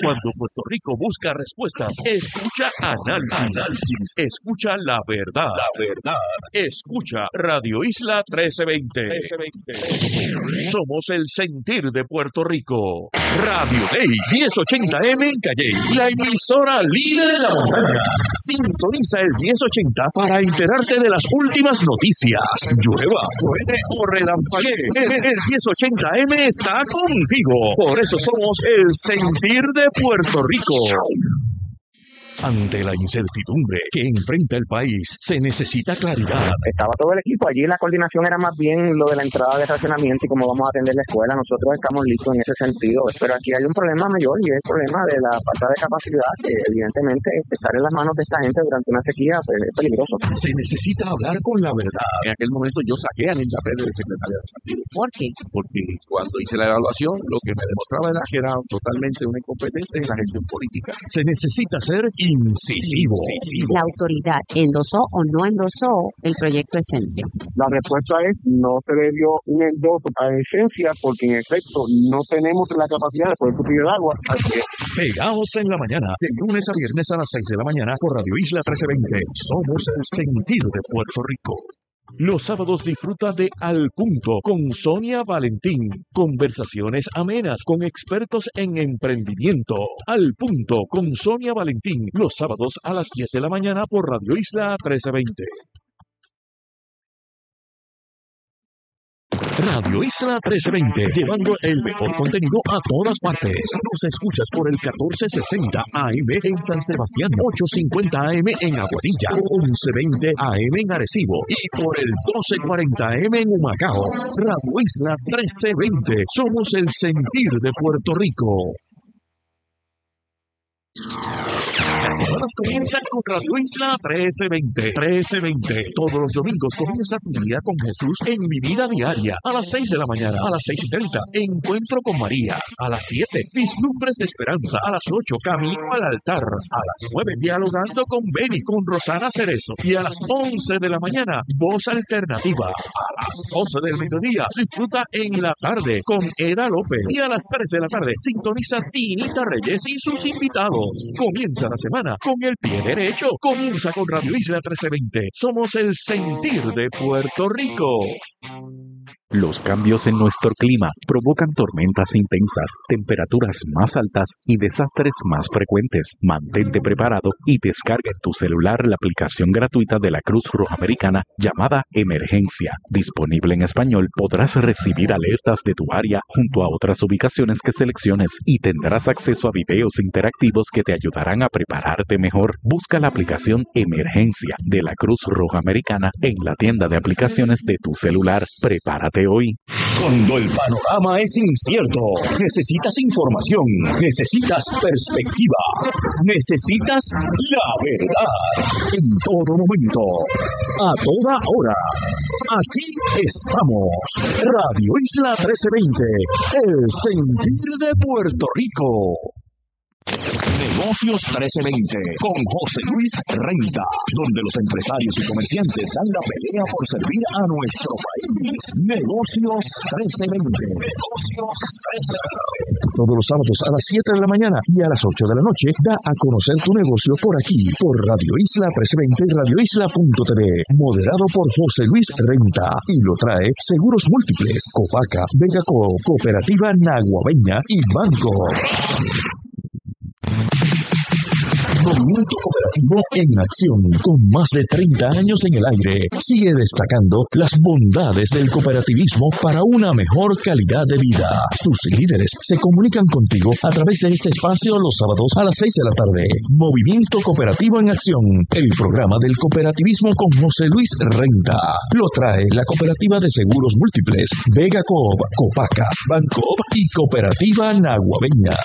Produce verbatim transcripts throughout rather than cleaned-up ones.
Cuando Puerto Rico busca respuestas, escucha análisis, análisis, escucha la verdad, la verdad, escucha Radio Isla trece veinte. Somos el sentir de Puerto Rico. Radio Day diez ochenta eme en Calley, la emisora líder de la montaña. Sintoniza el diez ochenta para enterarte de las últimas noticias. Llueva, truene o relampaguee, el, el diez ochenta eme está contigo. Por eso somos el sentir de Puerto Rico. Ante la incertidumbre que enfrenta el país, se necesita claridad. Estaba todo el equipo allí, la coordinación era más bien lo de la entrada de racionamiento y cómo vamos a atender la escuela. Nosotros estamos listos en ese sentido, pero aquí hay un problema mayor y es el problema de la falta de capacidad, que evidentemente estar en las manos de esta gente durante una sequía pues, es peligroso. Se necesita hablar con la verdad. En aquel momento yo saqué a Nilda Pérez del secretario de Salud. ¿Por qué? Porque cuando hice la evaluación, lo que me demostraba era que era totalmente una incompetencia en la gestión política. Se necesita ser incisivo. incisivo. La autoridad endosó o no endosó el proyecto Esencia. La respuesta es no se le dio un endoso a Esencia porque en efecto no tenemos la capacidad de poder suplir el agua. Pegados en la mañana, de lunes a viernes a las seis de la mañana por Radio Isla trece veinte. Somos el sentir de Puerto Rico. Los sábados disfruta de Al Punto con Sonia Valentín. Conversaciones amenas con expertos en emprendimiento. Al Punto con Sonia Valentín. Los sábados a las diez de la mañana por Radio Isla trece veinte. Radio Isla trece veinte, llevando el mejor contenido a todas partes. Nos escuchas por el catorce sesenta A M en San Sebastián, ochocientos cincuenta A M en Aguadilla, once veinte A M en Arecibo y por el doce cuarenta A M en Humacao. Radio Isla trece veinte, somos el sentir de Puerto Rico. Las semanas comienzan con Radio Isla trece veinte. trece veinte. Todos los domingos comienza tu día con Jesús en Mi Vida Diaria. A las seis de la mañana, a las seis y treinta, Encuentro con María. A las siete, Vislumbres de Esperanza. A las ocho, Camino al Altar. A las nueve, Dialogando con Beni, con Rosana Cerezo. Y a las once de la mañana, Voz Alternativa. A las doce del mediodía, disfruta en la tarde con Eda López. Y a las tres de la tarde, sintoniza Tinita Reyes y sus invitados. Comienza la semana con el pie derecho. Comienza con Radio Isla trece veinte. Somos el sentir de Puerto Rico. Los cambios en nuestro clima provocan tormentas intensas, temperaturas más altas y desastres más frecuentes. Mantente preparado y descarga en tu celular la aplicación gratuita de la Cruz Roja Americana llamada Emergencia. Disponible en español, podrás recibir alertas de tu área junto a otras ubicaciones que selecciones y tendrás acceso a videos interactivos que te ayudarán a prepararte mejor. Busca la aplicación Emergencia de la Cruz Roja Americana en la tienda de aplicaciones de tu celular. Prepárate hoy. Cuando el panorama es incierto, necesitas información, necesitas perspectiva, necesitas la verdad. En todo momento, a toda hora. Aquí estamos. Radio Isla trece veinte, el sentir de Puerto Rico. Negocios trece veinte con José Luis Renta, donde los empresarios y comerciantes dan la pelea por servir a nuestro país. Negocios trece veinte. Negocios trece veinte. Todos los sábados a las siete de la mañana y a las ocho de la noche, da a conocer tu negocio por aquí, por Radio Isla trece veinte y Radio Isla punto t v. Moderado por José Luis Renta. Y lo trae Seguros Múltiples, Copaca, Vegaco, Cooperativa Naguabeña y Banco. Movimiento Cooperativo en acción, con más de treinta años en el aire, sigue destacando las bondades del cooperativismo para una mejor calidad de vida. Sus líderes se comunican contigo a través de este espacio los sábados a las seis de la tarde. Movimiento Cooperativo en acción, el programa del cooperativismo con José Luis Renta. Lo trae la Cooperativa de Seguros Múltiples, Vega Coop, Copaca, Bancoop y Cooperativa Naguabeña.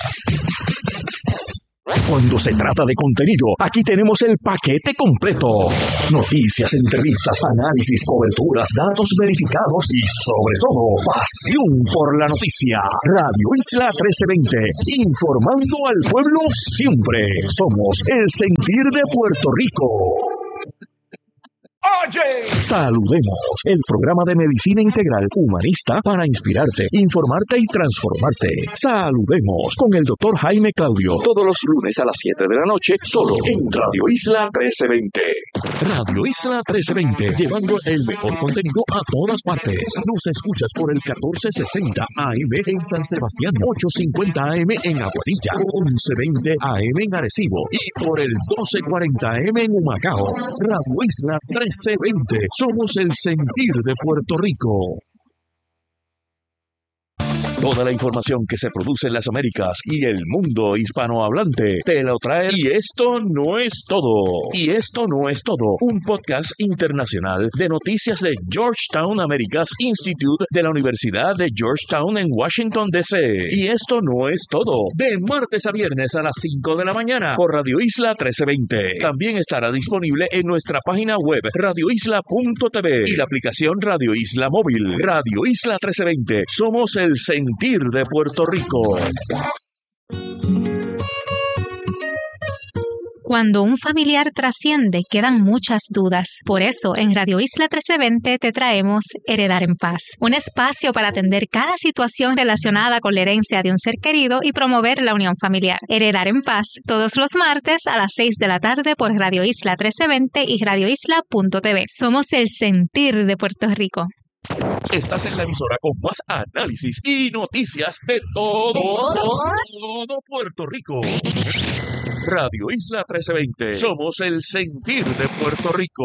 Cuando se trata de contenido, aquí tenemos el paquete completo. Noticias, entrevistas, análisis, coberturas, datos verificados y, sobre todo, pasión por la noticia. Radio Isla trece veinte, informando al pueblo siempre. Somos el sentir de Puerto Rico. oye. Saludemos, el programa de medicina integral humanista para inspirarte, informarte y transformarte. Saludemos con el doctor Jaime Claudio, todos los lunes a las siete de la noche, solo en Radio Isla trece veinte. Radio Isla trece veinte, llevando el mejor contenido a todas partes. Nos escuchas por el catorce sesenta A M en San Sebastián, ochocientos cincuenta A M en Aguadilla, once veinte A M en Arecibo y por el doce cuarenta A M en Humacao. Radio Isla trece veinte, somos el sentir de Puerto Rico. Toda la información que se produce en las Américas y el mundo hispanohablante te lo trae. Y esto no es todo. Y esto no es todo. Un podcast internacional de noticias de Georgetown Americas Institute de la Universidad de Georgetown en Washington, D C Y esto no es todo. De martes a viernes a las cinco de la mañana por Radio Isla trece veinte. También estará disponible en nuestra página web radio isla punto t v y la aplicación Radio Isla Móvil. Radio Isla trece veinte. Somos el sentir de Puerto Rico. Cuando un familiar trasciende, quedan muchas dudas. Por eso, en Radio Isla trece veinte te traemos Heredar en Paz, un espacio para atender cada situación relacionada con la herencia de un ser querido y promover la unión familiar. Heredar en Paz, todos los martes a las seis de la tarde por Radio Isla trece veinte y radio isla punto t v. Somos el sentir de Puerto Rico. Estás en la emisora con más análisis y noticias de todo, todo, todo Puerto Rico. Radio Isla trece veinte. Somos el sentir de Puerto Rico.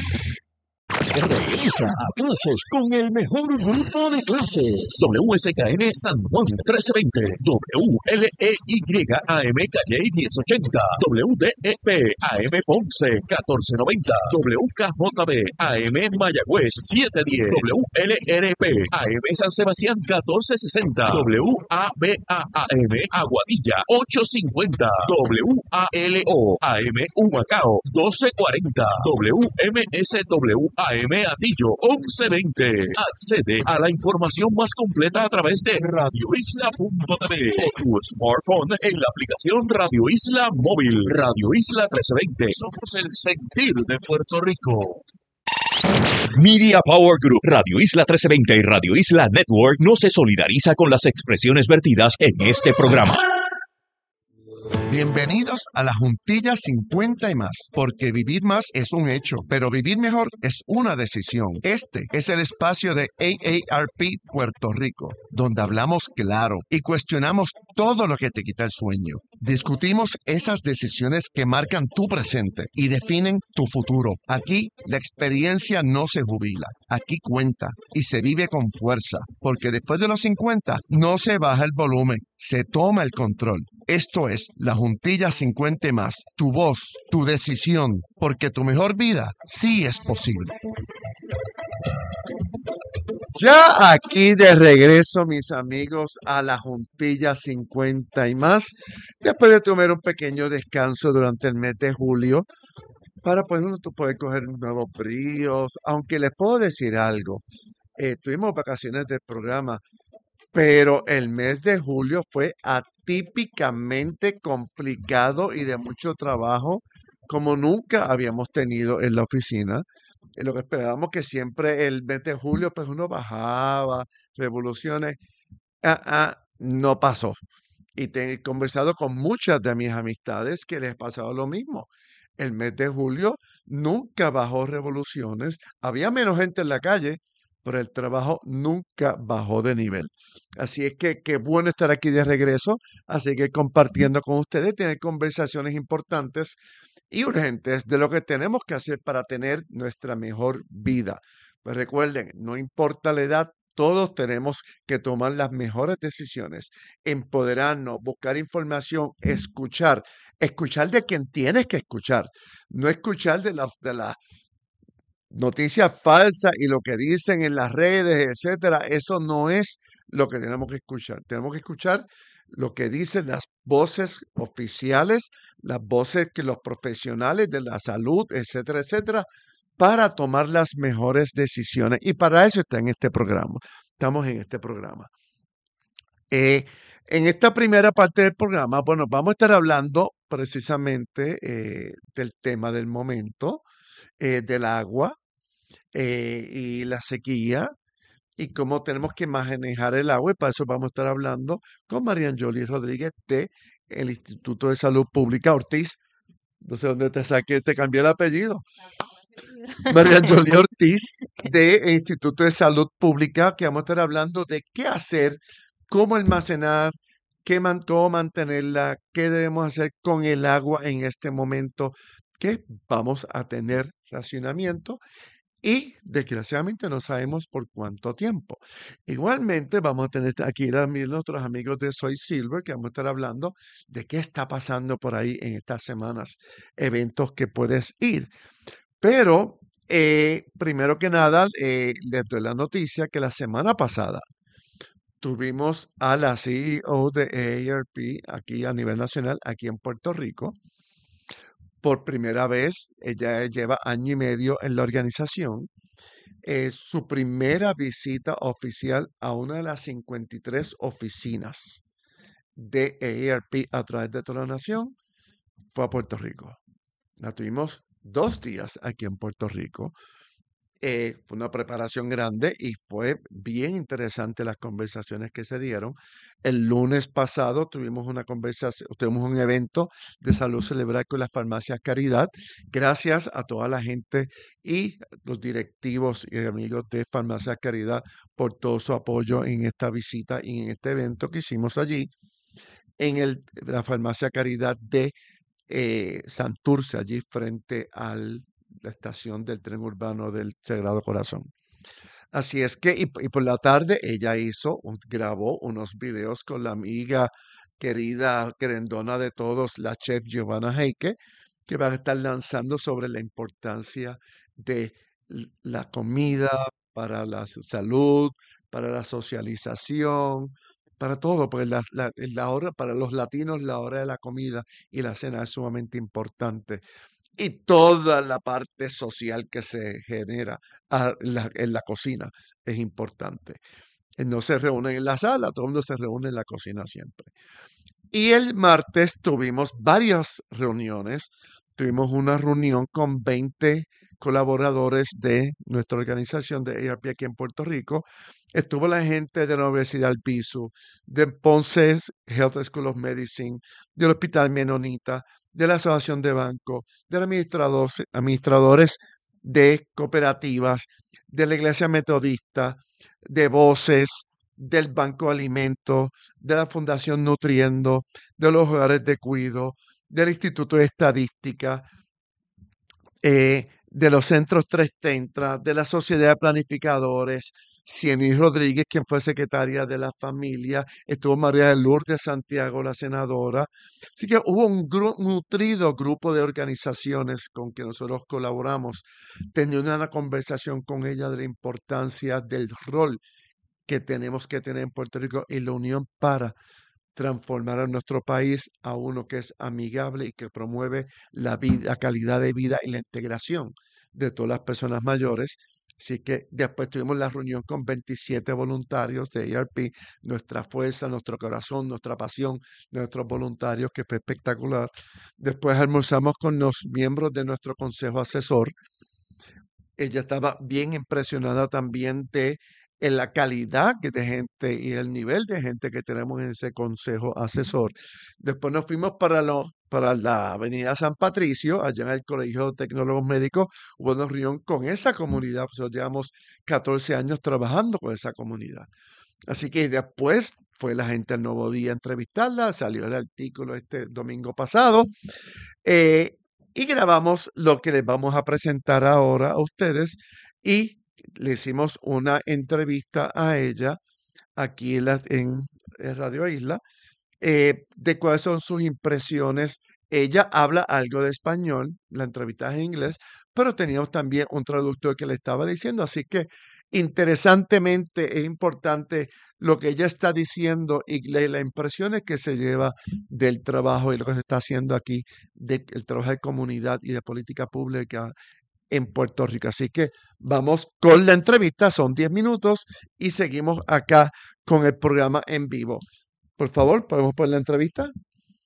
Regresa a clases con el mejor grupo de clases. W S K N San Juan trece veinte, W L E Y A M Calle diez ochenta, W D E P A M Ponce catorce noventa, W K J B A M Mayagüez siete diez, W L R P A M San Sebastián catorce sesenta, W A B A A M Aguadilla ocho cincuenta, W A L O A M Humacao doce cuarenta, W M S W A M Atillo once veinte. Accede a la información más completa a través de radio isla punto t v o tu smartphone en la aplicación Radio Isla Móvil. Radio Isla trece veinte. Somos el sentir de Puerto Rico. Media Power Group, Radio Isla trece veinte y Radio Isla Network no se solidariza con las expresiones vertidas en este programa. Bienvenidos a la Juntilla cincuenta y más, porque vivir más es un hecho, pero vivir mejor es una decisión. Este es el espacio de A A R P Puerto Rico, donde hablamos claro y cuestionamos todo lo que te quita el sueño. Discutimos esas decisiones que marcan tu presente y definen tu futuro. Aquí la experiencia no se jubila, aquí cuenta y se vive con fuerza, porque después de los cincuenta no se baja el volumen, se toma el control. Esto es la Juntilla cincuenta y más, tu voz, tu decisión, porque tu mejor vida sí es posible. Ya aquí de regreso, mis amigos, a la Juntilla cincuenta y más, después de tomar un pequeño descanso durante el mes de julio, para pues tú poder coger nuevos bríos, aunque les puedo decir algo, eh, tuvimos vacaciones del programa, pero el mes de julio fue atípicamente complicado y de mucho trabajo, como nunca habíamos tenido en la oficina. En lo que esperábamos que siempre el mes de julio, pues uno bajaba, revoluciones. Ah, ah, no pasó. Y te he conversado con muchas de mis amistades que les pasaba lo mismo. El mes de julio nunca bajó revoluciones. Había menos gente en la calle, pero el trabajo nunca bajó de nivel. Así es que qué bueno estar aquí de regreso, así que compartiendo con ustedes, tener conversaciones importantes y urgentes de lo que tenemos que hacer para tener nuestra mejor vida. Pues recuerden, no importa la edad, todos tenemos que tomar las mejores decisiones, empoderarnos, buscar información, escuchar, escuchar de quien tienes que escuchar, no escuchar de las de la noticias falsas y lo que dicen en las redes, etcétera. Eso no es lo que tenemos que escuchar. Tenemos que escuchar lo que dicen las voces oficiales, las voces que los profesionales de la salud, etcétera, etcétera, para tomar las mejores decisiones. Y para eso está en este programa. Estamos en este programa. Eh, en esta primera parte del programa, bueno, vamos a estar hablando precisamente eh, del tema del momento, eh, del agua. eh, y la sequía y cómo tenemos que manejar el agua. Y para eso vamos a estar hablando con Marian Jolie Rodríguez de el Instituto de Salud Pública Ortiz. No sé dónde te saqué, te cambié el apellido. Marian Jolie Ortiz del Instituto de Salud Pública, que vamos a estar hablando de qué hacer, cómo almacenar, qué man, cómo mantenerla, qué debemos hacer con el agua en este momento que vamos a tener racionamiento y desgraciadamente no sabemos por cuánto tiempo. Igualmente vamos a tener aquí a nuestros amigos de Soy Silver, que vamos a estar hablando de qué está pasando por ahí en estas semanas, eventos que puedes ir. Pero eh, primero que nada, eh, les doy la noticia que la semana pasada tuvimos a la C E O de A A R P aquí a nivel nacional, aquí en Puerto Rico. Por primera vez, ella lleva año y medio en la organización. Es su primera visita oficial a una de las cincuenta y tres oficinas de A A R P a través de toda la nación. Fue a Puerto Rico. La tuvimos dos días aquí en Puerto Rico. Eh, fue una preparación grande y fue bien interesante las conversaciones que se dieron. El lunes pasado tuvimos una conversación, tuvimos un evento de salud cerebral con las farmacias Caridad. Gracias a toda la gente y los directivos y amigos de Farmacias Caridad por todo su apoyo en esta visita y en este evento que hicimos allí en el, la Farmacia Caridad de eh, Santurce, allí frente a la estación del tren urbano del Sagrado Corazón. Así es que, y, y por la tarde ella hizo, un- grabó unos videos con la amiga querida, querendona de todos, la chef Giovanna Heike, que van a estar lanzando sobre la importancia de l- la comida para la s- salud, para la socialización, para todo, porque la, la- la hora, para los latinos la hora de la comida y la cena es sumamente importante y toda la parte social que se genera ah, la- en la cocina es importante. Eh, No se reúnen en la sala, todo el mundo se reúne en la cocina siempre. Y el martes tuvimos varias reuniones. Tuvimos una reunión con veinte colaboradores de nuestra organización de A A R P aquí en Puerto Rico. Estuvo la gente de la Universidad Albizu, de Ponce Health School of Medicine, del Hospital Menonita, de la Asociación de Bancos, de los administradores, administradores de cooperativas, de la Iglesia Metodista, de Voces, del Banco de Alimentos, de la Fundación Nutriendo, de los hogares de cuido, del Instituto de Estadística, eh, de los centros tres Tentra, de la Sociedad de Planificadores, Cieny Rodríguez, quien fue secretaria de la familia, estuvo María de Lourdes Santiago, la senadora. Así que hubo un gru- nutrido grupo de organizaciones con que nosotros colaboramos, teniendo una conversación con ella de la importancia del rol que tenemos que tener en Puerto Rico y la unión para transformar a nuestro país a uno que es amigable y que promueve la vida, la calidad de vida y la integración de todas las personas mayores. Así que después tuvimos la reunión con veintisiete voluntarios de A A R P, nuestra fuerza, nuestro corazón, nuestra pasión de nuestros voluntarios, que fue espectacular. Después almorzamos con los miembros de nuestro consejo asesor. Ella estaba bien impresionada también de en la calidad que de gente y el nivel de gente que tenemos en ese consejo asesor. Después nos fuimos para, lo- para la Avenida San Patricio, allá en el Colegio de Tecnólogos Médicos. Hubo una reunión con esa comunidad, pues nosotros llevamos catorce años trabajando con esa comunidad. Así que después fue la gente al Nuevo Día a entrevistarla, salió el artículo este domingo pasado. Eh, y grabamos lo que les vamos a presentar ahora a ustedes y le hicimos una entrevista a ella aquí en, la- en- en Radio Isla eh, de cuáles son sus impresiones. Ella habla algo de español, la entrevista es en inglés, pero teníamos también un traductor que le estaba diciendo, así que interesantemente es importante lo que ella está diciendo y la, la impresión es que se lleva del trabajo y lo que se está haciendo aquí, del trabajo de comunidad y de política pública en Puerto Rico. Así que vamos con la entrevista, son diez minutos y seguimos acá con el programa en vivo. Por favor, ¿podemos poner la entrevista?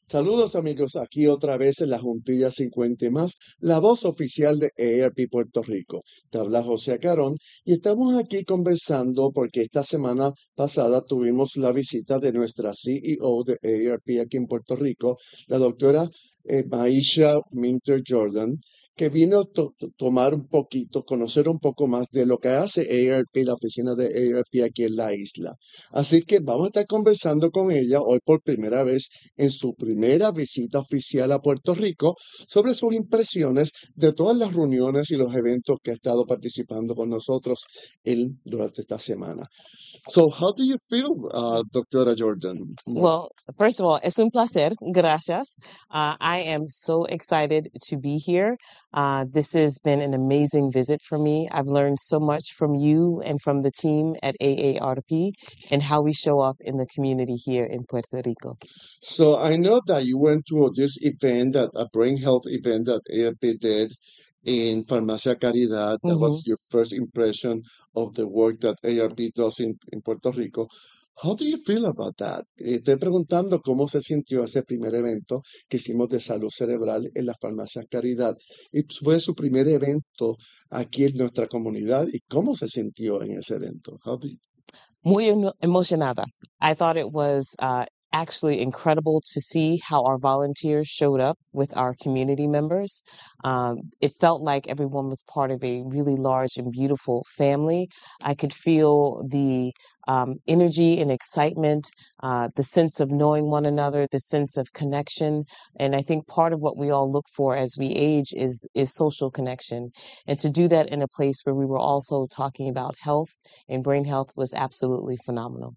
Saludos amigos, aquí otra vez en la Juntilla cincuenta y más, la voz oficial de A A R P Puerto Rico. Te habla José Acarón y estamos aquí conversando porque esta semana pasada tuvimos la visita de nuestra C E O de A A R P aquí en Puerto Rico, la doctora eh, Maisha Minter Jordan, que vino a to tomar un poquito, conocer un poco más de lo que hace A A R P, la oficina de A A R P aquí en la isla. Así que vamos a estar conversando con ella hoy por primera vez en su primera visita oficial a Puerto Rico sobre sus impresiones de todas las reuniones y los eventos que ha estado participando con nosotros en, durante esta semana. So, how do you feel, uh, doctora Jordan? Well, first of all, es un placer. Gracias. Uh, I am so excited to be here. Uh, this has been an amazing visit for me. I've learned so much from you and from the team at A A R P and how we show up in the community here in Puerto Rico. So I know that you went to this event, that a brain health event that A A R P did in Farmacia Caridad. That Mm-hmm. was your first impression of the work that A A R P does in, in Puerto Rico. How do you feel about that? Estoy preguntando cómo se sintió ese primer evento que hicimos de salud cerebral en la Farmacia Caridad. Y fue su primer evento aquí en nuestra comunidad. ¿Y cómo se sintió en ese evento? How do you... Muy emo- emocionada. I thought it was uh, actually incredible to see how our volunteers showed up with our community members. Um, it felt like everyone was part of a really large and beautiful family. I could feel the um, energy and excitement, uh, the sense of knowing one another, the sense of connection. And I think part of what we all look for as we age is, is social connection. And to do that in a place where we were also talking about health and brain health was absolutely phenomenal.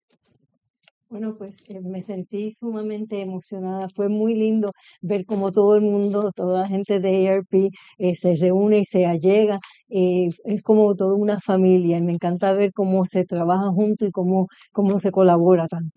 Bueno, pues eh, me sentí sumamente emocionada. Fue muy lindo ver cómo todo el mundo, toda la gente de A A R P eh, se reúne y se allega. Eh, es como toda una familia y me encanta ver cómo se trabaja juntos y cómo, cómo se colabora tanto.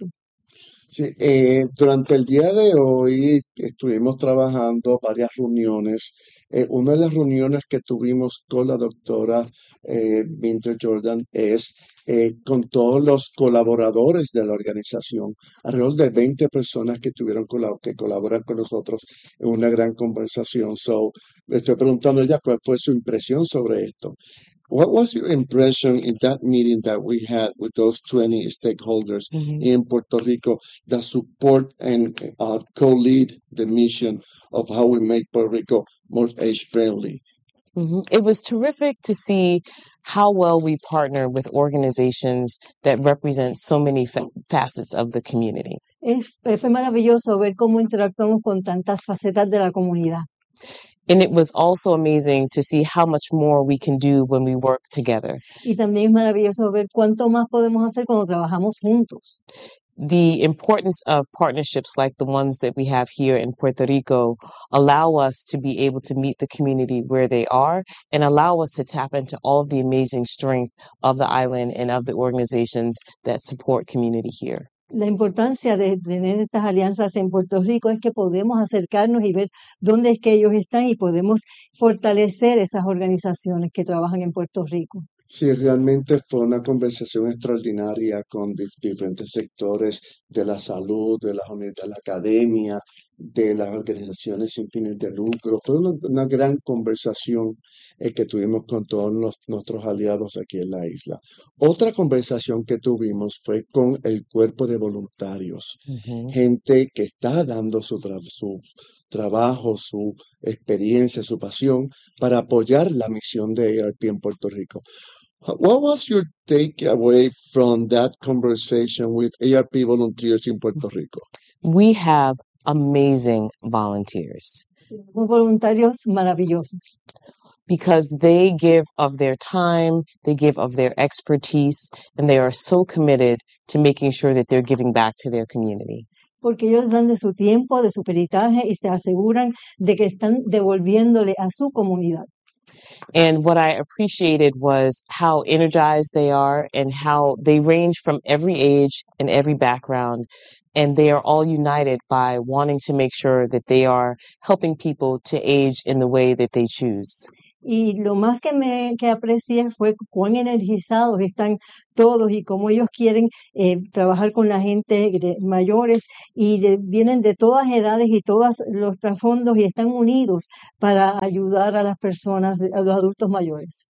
Sí, eh, durante el día de hoy estuvimos trabajando varias reuniones. Eh, una de las reuniones que tuvimos con la doctora eh, Minter Jordan es eh, con todos los colaboradores de la organización, alrededor de veinte personas que tuvieron colab- que colaboran con nosotros en una gran conversación. So, le estoy preguntando a ella cuál fue su impresión sobre esto. What was your impression in that meeting that we had with those twenty stakeholders Mhm. in Puerto Rico that support and uh, co-lead the mission of how we make Puerto Rico more age-friendly? Mhm. It was terrific to see how well we partner with organizations that represent so many fa- facets of the community. Es, eh, fue maravilloso ver cómo interactuamos con tantas facetas de la comunidad. And it was also amazing to see how much more we can do when we work together. Y también es maravilloso ver cuánto más podemos hacer cuando trabajamos juntos. The importance of partnerships like the ones that we have here in Puerto Rico allow us to be able to meet the community where they are and allow us to tap into all of the amazing strength of the island and of the organizations that support community here. La importancia de tener estas alianzas en Puerto Rico es que podemos acercarnos y ver dónde es que ellos están y podemos fortalecer esas organizaciones que trabajan en Puerto Rico. Sí, realmente fue una conversación extraordinaria con dif- diferentes sectores de la salud, de la, uni- de la academia, de las organizaciones sin fines de lucro. Fue una, una gran conversación eh, que tuvimos con todos los- nuestros aliados aquí en la isla. Otra conversación que tuvimos fue con el cuerpo de voluntarios, Mhm. gente que está dando su, tra- su trabajo, su experiencia, su pasión para apoyar la misión de A A R P en Puerto Rico. What was your takeaway from that conversation with A A R P volunteers in Puerto Rico? We have amazing volunteers Tenemos voluntarios maravillosos because they give of their time, they give of their expertise, and they are so committed to making sure that they're giving back to their community. porque ellos dan de su tiempo, de su peritaje y se aseguran de que están devolviéndole a su comunidad. And what I appreciated was how energized they are and how they range from every age and every background. And they are all united by wanting to make sure that they are helping people to age in the way that they choose. Y lo más que me que aprecié fue cuán energizados están todos y cómo ellos quieren eh, trabajar con la gente de mayores y de- vienen de todas edades y todos los trasfondos y están unidos para ayudar a las personas, a los adultos mayores,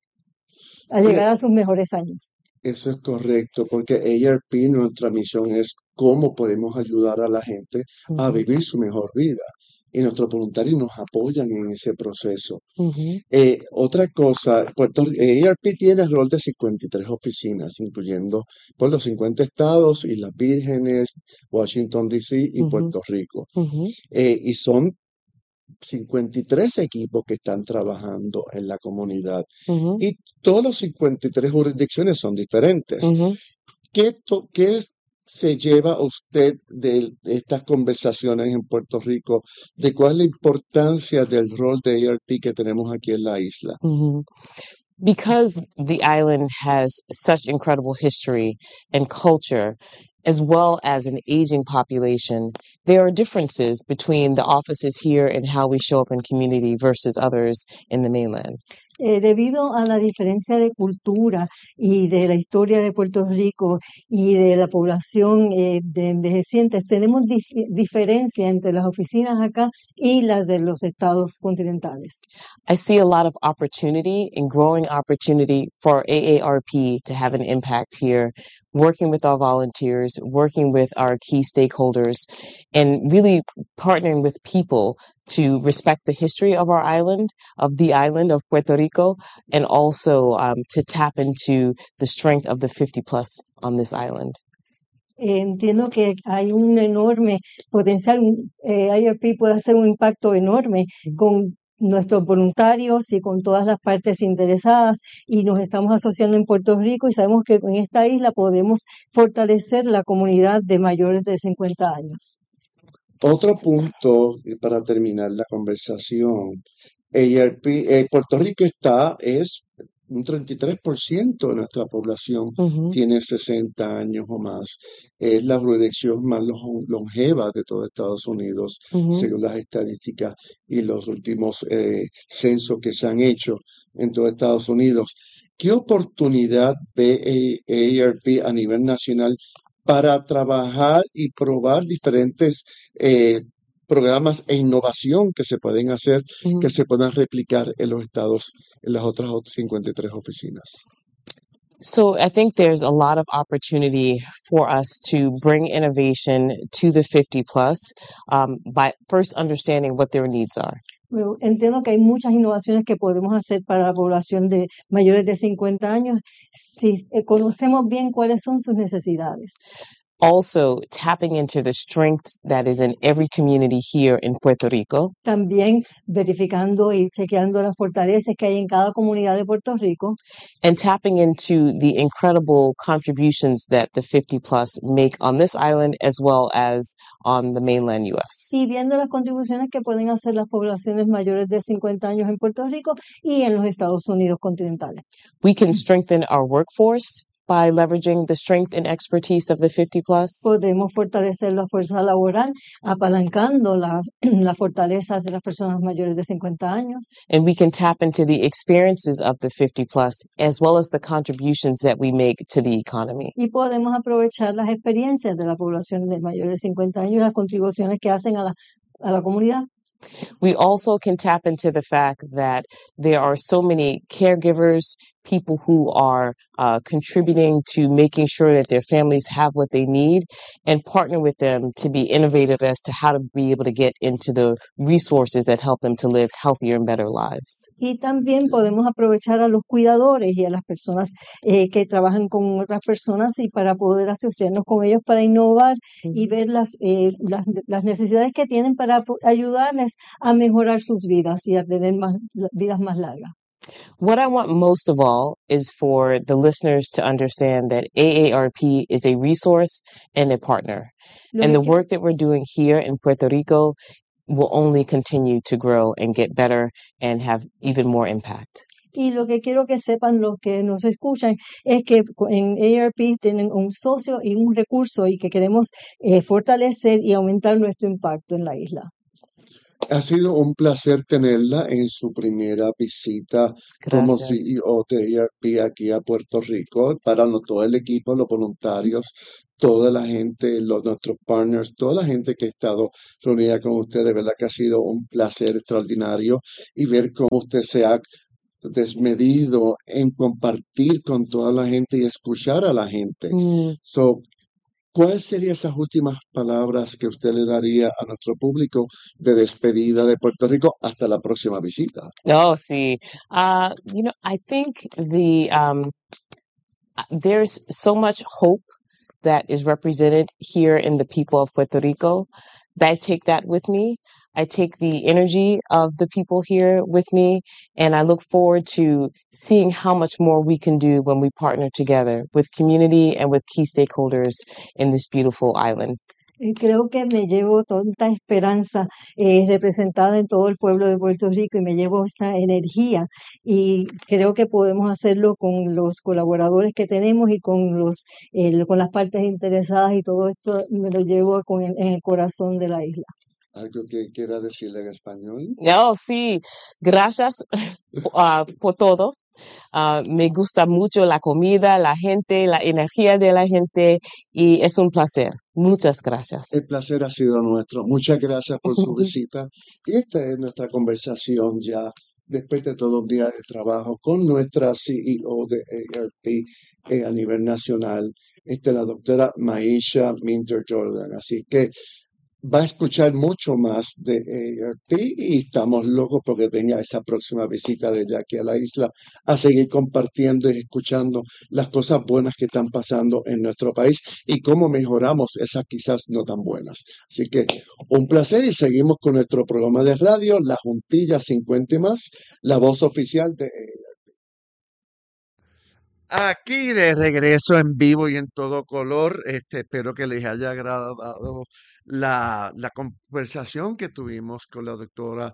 a Fíjate, llegar a sus mejores años. eso es correcto, porque A R P, nuestra misión es cómo podemos ayudar a la gente a Ujú, vivir su mejor vida. Y nuestros voluntarios nos apoyan en ese proceso. ujú, Eh, otra cosa, Puerto, A R P tiene alrededor de cincuenta y tres oficinas, incluyendo por los cincuenta estados, Islas Vírgenes, Washington, D C y ujú, Puerto Rico. ujú, Eh, y son cincuenta y tres equipos que están trabajando en la comunidad. ujú, Y todos los cincuenta y tres jurisdicciones son diferentes. ujú. ¿Qué, to- qué es- se lleva usted de estas conversaciones en Puerto Rico? ¿De cuál es la importancia del rol de A R P que tenemos aquí en la isla? Mhm. Because the island has such incredible history and culture, as well as an aging population, there are differences between the offices here and how we show up in community versus others in the mainland. Eh, debido a la diferencia de cultura y de la historia de Puerto Rico y de la población eh, de envejecientes, tenemos dif- diferencia entre las oficinas acá y las de los estados continentales. I see a lot of opportunity and growing opportunity for A A R P to have an impact here, working with our volunteers, working with our key stakeholders, and really partnering with people to respect the history of our island, of the island of Puerto Rico, and also um, to tap into the strength of the fifty plus on this island. Eh, entiendo que hay un enorme potencial, un- eh, I R P puede hacer un impacto enorme con nuestros voluntarios y con todas las partes interesadas y nos estamos asociando en Puerto Rico y sabemos que en esta isla podemos fortalecer la comunidad de mayores de cincuenta años. Otro punto y para terminar la conversación, A R P, eh, Puerto Rico está, es un treinta y tres por ciento de nuestra población Mhm. tiene sesenta años o más. Es la jurisdicción más lo- longeva de todo Estados Unidos, Mhm. según las estadísticas y los últimos eh, censos que se han hecho en todo Estados Unidos. ¿Qué oportunidad ve A R P a nivel nacional para trabajar y probar diferentes eh, programas e innovación que se pueden hacer, Mhm. que se puedan replicar en los estados, en las otras cincuenta y tres oficinas? So I think there's a lot of opportunity for us to bring innovation to the fifty plus um, by first understanding what their needs are. Bueno, entiendo que hay muchas innovaciones que podemos hacer para la población de mayores de cincuenta años si eh, conocemos bien cuáles son sus necesidades. Also, tapping into the strength that is in every community here in Puerto Rico, También verificando y chequeando las fortalezas que hay en cada comunidad de Puerto Rico and tapping into the incredible contributions that the fifty plus make on this island as well as on the mainland U S. y viendo las contribuciones que pueden hacer las poblaciones mayores de cincuenta años en Puerto Rico y en los Estados Unidos continentales. We can strengthen our workforce by leveraging the strength and expertise of the fifty plus. Podemos fortalecer la fuerza laboral apalancando la- las fortalezas de las personas mayores de cincuenta años. And we can tap into the experiences of the fifty plus as well as the contributions that we make to the economy. Y podemos aprovechar las experiencias de la población de mayores de cincuenta años y las contribuciones que hacen a la, a la comunidad. We also can tap into the fact that there are so many caregivers, people who are uh, contributing to making sure that their families have what they need, and partner with them to be innovative as to how to be able to get into the resources that help them to live healthier and better lives. Y también podemos aprovechar a los cuidadores y a las personas eh, que trabajan con otras personas y para poder asociarnos con ellos para innovar y ver las, eh, las, las necesidades que tienen para po- ayudarles a mejorar sus vidas y a tener más, vidas más largas. What I want most of all is for the listeners to understand that A A R P is a resource and a partner. Lo And que the quiero- work that we're doing here in Puerto Rico will only continue to grow and get better and have even more impact. Y lo que quiero que sepan los que nos escuchan es que en A R P tienen un socio y un recurso y que queremos eh, fortalecer y aumentar nuestro impacto en la isla. Ha sido un placer tenerla en su primera visita como Gracias. C E O de A R P aquí a Puerto Rico. Para no- todo el equipo, los voluntarios, toda la gente, los, nuestros partners, toda la gente que ha estado reunida con usted, de verdad que ha sido un placer extraordinario y ver cómo usted se ha desmedido en compartir con toda la gente y escuchar a la gente. Mm. So, ¿cuáles serían esas últimas palabras que usted le daría a nuestro público de despedida de Puerto Rico hasta la próxima visita? Oh, see, uh, you know, I think the um, uh, there's so much hope that is represented here in the people of Puerto Rico. That I take that with me. I take the energy of the people here with me, and I look forward to seeing how much more we can do when we partner together with community and with key stakeholders in this beautiful island. Y creo que me llevo tanta esperanza eh, representada en todo el pueblo de Puerto Rico y me llevo esta energía y creo que podemos hacerlo con los colaboradores que tenemos y con los eh, con las partes interesadas y todo esto me lo llevo con el- en el corazón de la isla. ¿Algo que quiera decirle en español? No, sí, gracias uh, por todo. Uh, me gusta mucho la comida, la gente, la energía de la gente y es un placer. Muchas gracias. El placer ha sido nuestro. Muchas gracias por su visita. Y esta es nuestra conversación ya después de todo un día de trabajo con nuestra C E O de A R P eh, a nivel nacional, esta es la doctora Maisha Minter Jordan. Así que va a escuchar mucho más de A R P y estamos locos porque venga esa próxima visita de ella aquí a la isla a seguir compartiendo y escuchando las cosas buenas que están pasando en nuestro país y cómo mejoramos esas quizás no tan buenas. Así que un placer y seguimos con nuestro programa de radio, La Juntilla cincuenta y más, la voz oficial de A R P. Aquí de regreso en vivo y en todo color, este, espero que les haya agradado la, la conversación que tuvimos con la doctora